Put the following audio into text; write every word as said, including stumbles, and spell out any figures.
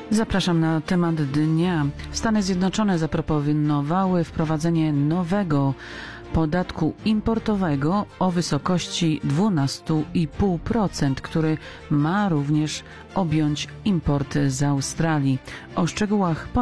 Zapraszam na temat dnia. Stany Zjednoczone zaproponowały wprowadzenie nowego podatku importowego o wysokości dwanaście i pół procent, który ma również objąć import z Australii. O szczegółach